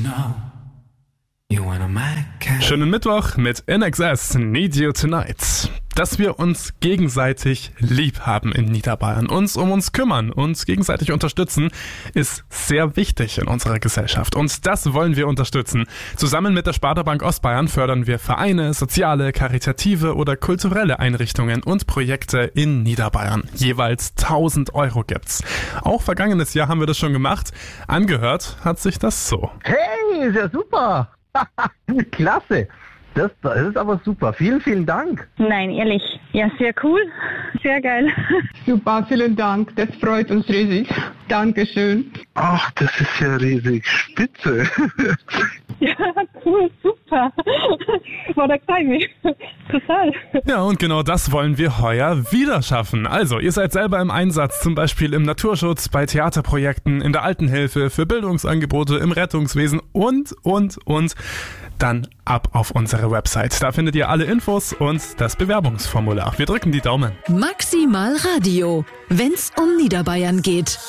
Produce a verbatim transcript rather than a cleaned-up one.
know you wanna my kind. Schönen Mittwoch mit N X S, Need You Tonight. Dass wir uns gegenseitig lieb haben in Niederbayern, uns um uns kümmern, uns gegenseitig unterstützen, ist sehr wichtig in unserer Gesellschaft. Und das wollen wir unterstützen. Zusammen mit der Sparda-Bank Ostbayern fördern wir Vereine, soziale, karitative oder kulturelle Einrichtungen und Projekte in Niederbayern. Jeweils tausend Euro gibt's. Auch vergangenes Jahr haben wir das schon gemacht. Angehört hat sich das so. Hey, ist ja super. Klasse. Das, das ist aber super. Vielen, vielen Dank. Nein, ehrlich. Ja, sehr cool. Sehr geil. Super, vielen Dank. Das freut uns riesig. Dankeschön. Ach, das ist ja riesig spitze. Ja, cool, super. War da mich. Total. Ja, und genau das wollen wir heuer wieder schaffen. Also, ihr seid selber im Einsatz, zum Beispiel im Naturschutz, bei Theaterprojekten, in der Altenhilfe, für Bildungsangebote, im Rettungswesen und, und, und. Dann ab auf unsere Website. Da findet ihr alle Infos und das Bewerbungsformular. Wir drücken die Daumen. Maximal Radio, wenn's um Niederbayern geht.